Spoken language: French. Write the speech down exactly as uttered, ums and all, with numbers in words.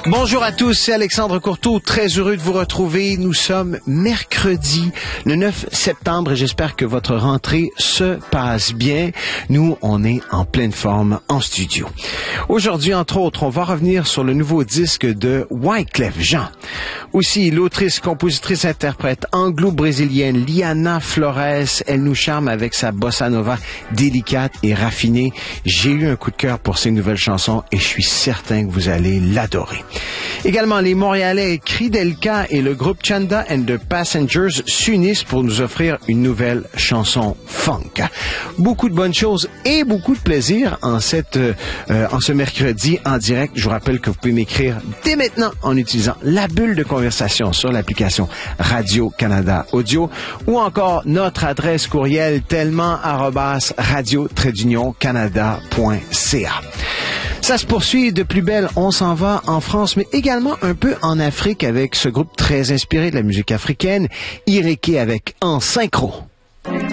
Bonjour à tous, c'est Alexandre Courteau, très heureux de vous retrouver. Nous sommes mercredi, le neuf septembre, et j'espère que votre rentrée se passe bien. Nous, on est en pleine forme en studio. Aujourd'hui, entre autres, on va revenir sur le nouveau disque de Wyclef Jean. Aussi, l'autrice, compositrice, interprète anglo-brésilienne Liana Flores, elle nous charme avec sa bossa nova délicate et raffinée. J'ai eu un coup de cœur pour ses nouvelles chansons et je suis certain que vous allez l'adorer. Également, les Montréalais Kridelka et le groupe Chanda and the Passengers s'unissent pour nous offrir une nouvelle chanson funk. Beaucoup de bonnes choses et beaucoup de plaisir en cette euh, en ce mercredi en direct. Je vous rappelle que vous pouvez m'écrire dès maintenant en utilisant la bulle de conversation sur l'application Radio-Canada Audio ou encore notre adresse courriel tellement arobase radio-canada point c a. Ça se poursuit de plus belle, on s'en va en France, mais également un peu en Afrique avec ce groupe très inspiré de la musique africaine, Ireke avec En Synchro.